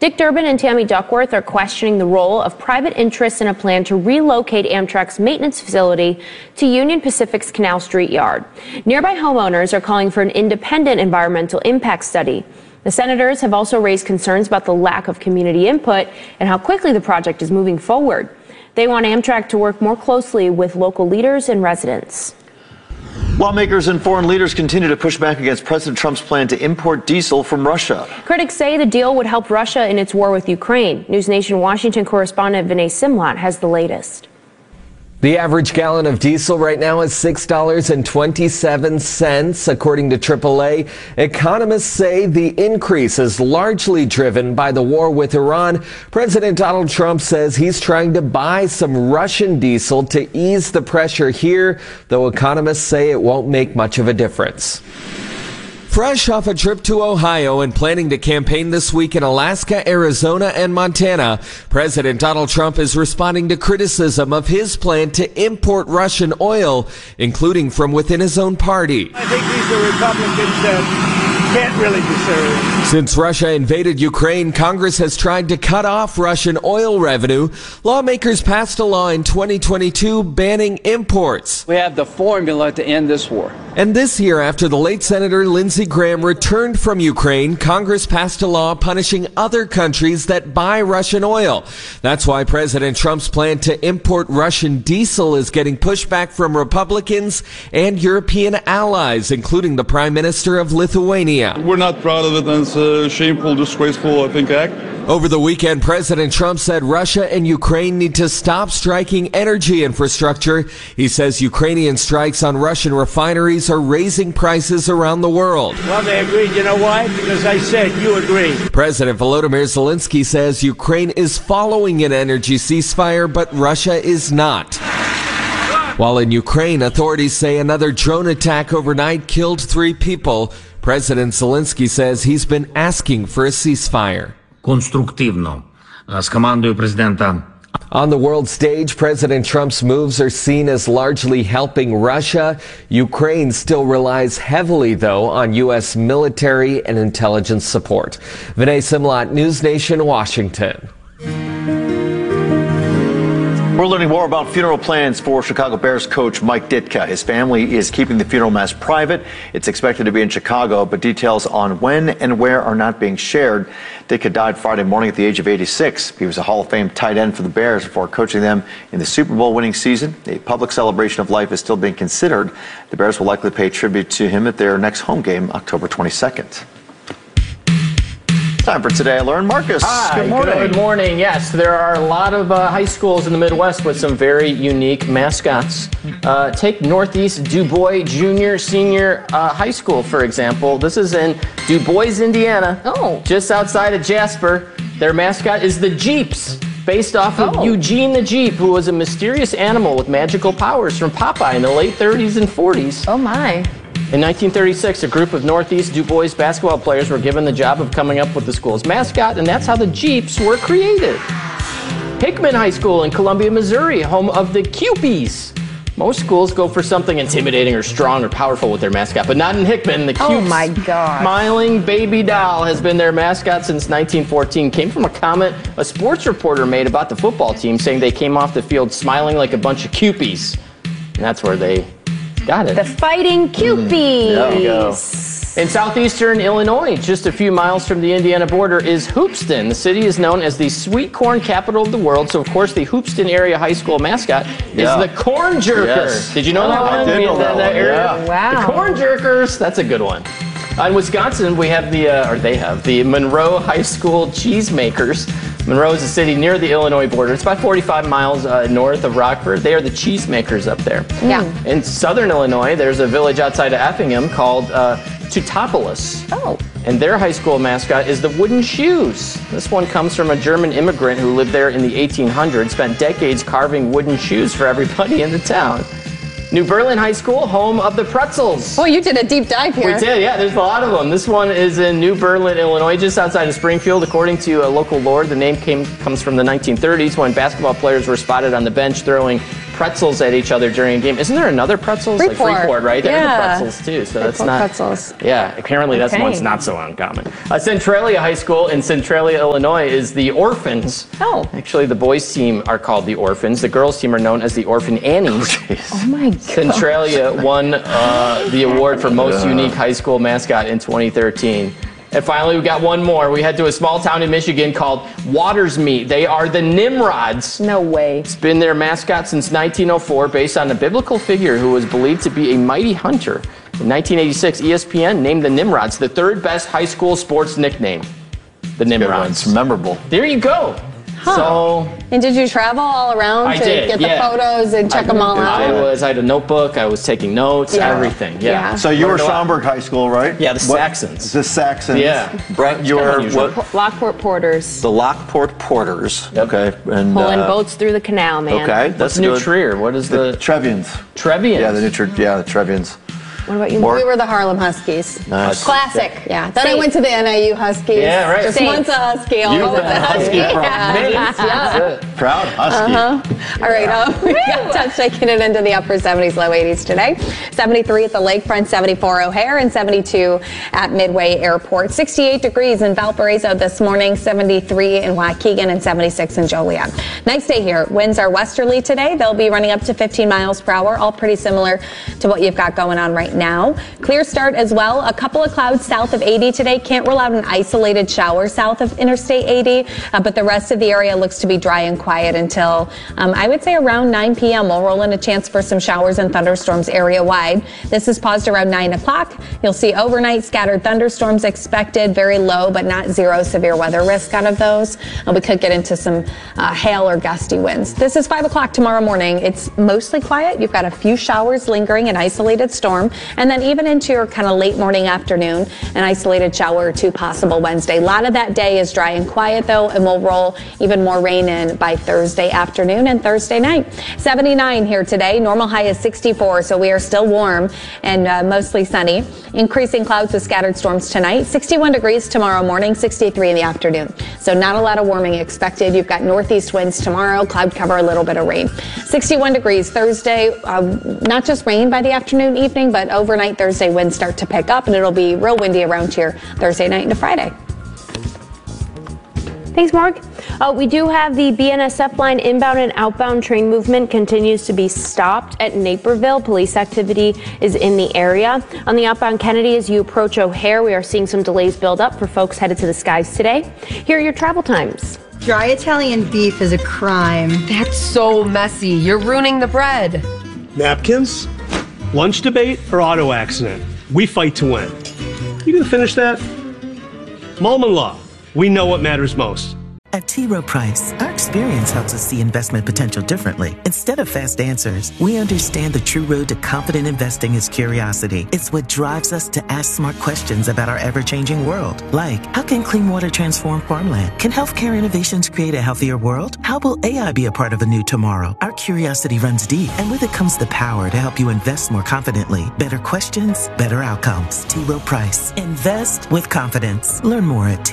Dick Durbin and Tammy Duckworth are questioning the role of private interests in a plan to relocate Amtrak's maintenance facility to Union Pacific's Canal Street Yard. Nearby homeowners are calling for an independent environmental impact study. The senators have also raised concerns about the lack of community input and how quickly the project is moving forward. They want Amtrak to work more closely with local leaders and residents. Lawmakers and foreign leaders continue to push back against President Trump's plan to import diesel from Russia. Critics say the deal would help Russia in its war with Ukraine. News Nation Washington correspondent Vinay Simlat has the latest. The average gallon of diesel right now is $6.27, according to AAA. Economists say the increase is largely driven by the war with Iran. President Donald Trump says he's trying to buy some Russian diesel to ease the pressure here, though economists say it won't make much of a difference. Fresh off a trip to Ohio and planning to campaign this week in Alaska, Arizona, and Montana, President Donald Trump is responding to criticism of his plan to import Russian oil, including from within his own party. I think these are Republicans that can't really be serious. Since Russia invaded Ukraine, Congress has tried to cut off Russian oil revenue. Lawmakers passed a law in 2022 banning imports. We have the formula to end this war. And this year, after the late Senator Lindsey Graham returned from Ukraine, Congress passed a law punishing other countries that buy Russian oil. That's why President Trump's plan to import Russian diesel is getting pushback from Republicans and European allies, including the Prime Minister of Lithuania. We're not proud of it, and it's a shameful, disgraceful, I think, act. Over the weekend, President Trump said Russia and Ukraine need to stop striking energy infrastructure. He says Ukrainian strikes on Russian refineries are raising prices around the world. Well, they agreed. You know why? Because I said you agreed. President Volodymyr Zelensky says Ukraine is following an energy ceasefire, but Russia is not. While in Ukraine, authorities say another drone attack overnight killed 3 people. President Zelensky says he's been asking for a ceasefire. Конструктивно з командою президента. On the world stage, President Trump's moves are seen as largely helping Russia. Ukraine still relies heavily, though, on U.S. military and intelligence support. Vinay Simlat, News Nation, Washington. We're learning more about funeral plans for Chicago Bears coach Mike Ditka. His family is keeping the funeral mass private. It's expected to be in Chicago, but details on when and where are not being shared. Ditka died Friday morning at the age of 86. He was a Hall of Fame tight end for the Bears before coaching them in the Super Bowl winning season. A public celebration of life is still being considered. The Bears will likely pay tribute to him at their next home game, October 22nd. Time for Today I Learned. Marcus, Hi, good morning. Good morning. Yes, there are a lot of high schools in the Midwest with some very unique mascots. Take Northeast Du Bois Junior Senior High School, for example. This is in Du Bois, Indiana, just outside of Jasper. Their mascot is the Jeeps, based off of Eugene the Jeep, who was a mysterious animal with magical powers from Popeye in the late 30s and 40s. Oh, my. In 1936, a group of Northeast Du Bois basketball players were given the job of coming up with the school's mascot, and that's how the Jeeps were created. Hickman High School in Columbia, Missouri, home of the Kewpies. Most schools go for something intimidating or strong or powerful with their mascot, but not in Hickman. The cute, smiling baby doll has been their mascot since 1914. Came from a comment a sports reporter made about the football team, saying they came off the field smiling like a bunch of Kewpies. And that's where they got it. The Fighting Kewpies. There you go. In southeastern Illinois, just a few miles from the Indiana border, is Hoopeston. The city is known as the sweet corn capital of the world, so of course the Hoopeston area high school mascot is the Corn Jerker. Yes. Did you know that one? I did know that one. area? Wow. The Corn Jerkers, that's a good one. In Wisconsin, we have they have the Monroe High School Cheesemakers. Monroe is a city near the Illinois border. It's about 45 miles north of Rockford. They are the cheesemakers up there. Yeah. In southern Illinois, there's a village outside of Effingham called Teutopolis. Oh. And their high school mascot is the Wooden Shoes. This one comes from a German immigrant who lived there in the 1800s, spent decades carving wooden shoes for everybody in the town. New Berlin High School, home of the Pretzels. Boy, you did a deep dive here. We did, yeah, there's a lot of them. This one is in New Berlin, Illinois, just outside of Springfield. According to local lore, the name comes from the 1930s when basketball players were spotted on the bench throwing pretzels at each other during a game. Isn't there another pretzels? Freeport. Like Freeport, right? They're Yeah. the pretzels too, so Freeport that's not pretzels. Yeah, apparently that's Okay. one's not so uncommon. Centralia High School in Centralia, Illinois is the Orphans. Oh. Actually, the boys team are called the Orphans. The girls team are known as the Orphan Annies. Oh my God. Centralia won the award for most unique high school mascot in 2013. And finally, we got one more. We head to a small town in Michigan called Watersmeet. They are the Nimrods. No way. It's been their mascot since 1904, based on a biblical figure who was believed to be a mighty hunter. In 1986, ESPN named the Nimrods the third best high school sports nickname. The It's Nimrods. memorable. There you go. So And did you travel all around I to did, get the yeah. photos and check them all out? I had a notebook. I was taking notes. Yeah. Everything. Yeah. Yeah. So you were Learned a lot. Schaumburg High School, right? Yeah, the Saxons. The Saxons. Yeah. Brett, you It's were kinda unusual. what? Lockport Porters. The Lockport Porters. Okay. And Pulling boats through the canal, man. okay, What's that's New good. Trier? What is The the Trevians. Trevians? Yeah, the Trevians. What about you, More- We were the Harlem Huskies. Nice. Classic. Yeah. Then I Safe. went to the NIU Huskies. Yeah, right. Just Safe. once a Husky. You've Always been a a Husky Husky. for Yeah. many That's it. Proud Husky. All right, we got touch taking it into the upper 70s, low 80s today. 73 at the lakefront, 74 O'Hare, and 72 at Midway Airport. 68 degrees in Valparaiso this morning, 73 in Waukegan, and 76 in Joliet. Nice day here. Winds are westerly today. They'll be running up to 15 miles per hour, all pretty similar to what you've got going on right now. Clear start as well. A couple of clouds south of 80 today. Can't rule out an isolated shower south of Interstate 80, but the rest of the area looks to be dry and quiet until I would say around 9 p.m. We'll roll in a chance for some showers and thunderstorms area wide. This is paused around 9 o'clock. You'll see overnight scattered thunderstorms expected, very low, but not zero severe weather risk out of those. We could get into some hail or gusty winds. This is 5 o'clock tomorrow morning. It's mostly quiet. You've got a few showers lingering, an isolated storm, and then even into your kind of late morning afternoon, an isolated shower or two possible Wednesday. A lot of that day is dry and quiet though, and we'll roll even more rain in by Thursday afternoon and Thursday night. 79 here today. Normal high is 64, so we are still warm and mostly sunny. Increasing clouds with scattered storms tonight. 61 degrees tomorrow morning, 63 in the afternoon. So not a lot of warming expected. You've got northeast winds tomorrow, cloud cover, a little bit of rain. 61 degrees Thursday, not just rain by the afternoon, evening, but overnight Thursday winds start to pick up, and it'll be real windy around here Thursday night into Friday. Thanks, Mark. We do have the BNSF line inbound and outbound train movement continues to be stopped at Naperville. Police activity is in the area. On the outbound Kennedy, as you approach O'Hare, we are seeing some delays build up for folks headed to the skies today. Here are your travel times. Dry Italian beef is a crime. That's so messy. You're ruining the bread. Napkins? Lunch debate or auto accident? We fight to win. You gonna finish that? Mullman Law. We know what matters most. At T. Rowe Price, our experience helps us see investment potential differently. Instead of fast answers, we understand the true road to confident investing is curiosity. It's what drives us to ask smart questions about our ever-changing world. Like, how can clean water transform farmland? Can healthcare innovations create a healthier world? How will AI be a part of a new tomorrow? Our curiosity runs deep, and with it comes the power to help you invest more confidently. Better questions, better outcomes. T. Rowe Price. Invest with confidence. Learn more at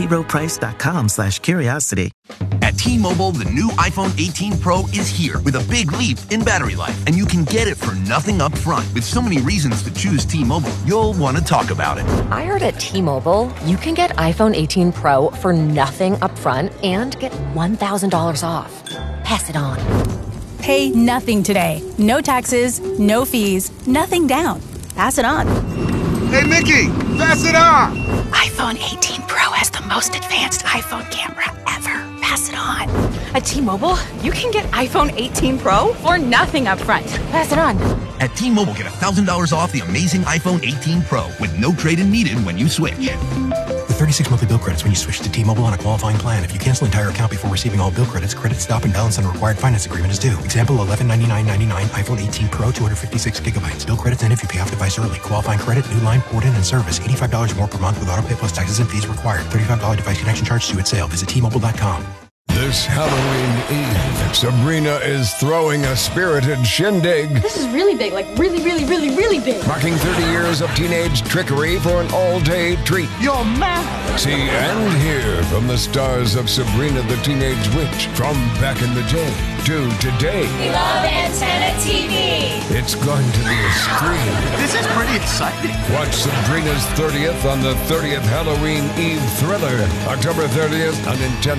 troweprice.com/curiosity. At T-Mobile, the new iPhone 18 Pro is here with a big leap in battery life, and you can get it for nothing up front. With so many reasons to choose T-Mobile, you'll want to talk about it. I heard at T-Mobile, you can get iPhone 18 Pro for nothing up front and get $1,000 off. Pass it on. Pay nothing today. No taxes, no fees, nothing down. Pass it on. Hey, Mickey, pass it on. iPhone 18 Pro has the most advanced iPhone camera ever. Pass it on. At T-Mobile, you can get iPhone 18 Pro for nothing up front. Pass it on. At T-Mobile, get $1,000 off the amazing iPhone 18 Pro with no trade-in needed when you switch. With 36 monthly bill credits when you switch to T-Mobile on a qualifying plan. If you cancel entire account before receiving all bill credits, credit stop and balance on a required finance agreement is due. Example, $1199.99 iPhone 18 Pro, 256 gigabytes. Bill credits end if you pay off device early. Qualifying credit, new line, port in, and service. $85 more per month with auto pay plus taxes and fees required. $35 device connection charge due at sale. Visit T-Mobile.com. This Halloween Eve, Sabrina is throwing a spirited shindig. This is really big, like really, really, really, really big. Marking 30 years of teenage trickery for an all-day treat. You're mad. See and hear from the stars of Sabrina the Teenage Witch from back in the day to today. We love Antenna TV. It's going to be a scream. This is pretty exciting. Watch Sabrina's 30th on the 30th Halloween Eve thriller, October 30th on Nintendo.